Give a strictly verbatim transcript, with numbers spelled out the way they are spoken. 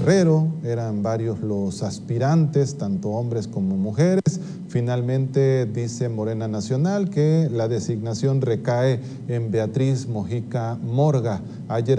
Guerrero, eran varios los aspirantes, tanto hombres como mujeres. Finalmente dice Morena Nacional que la designación recae en Beatriz Mojica Morga. Ayer